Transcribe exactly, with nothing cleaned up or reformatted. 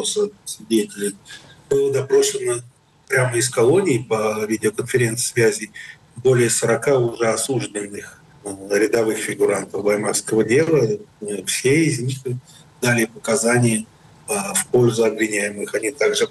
опроса свидетелей было допрошено прямо из колонии по видеоконференц-связи более сорока уже осужденных рядовых фигурантов Ваймарского дела. Все из них дали показания в пользу обвиняемых. Они также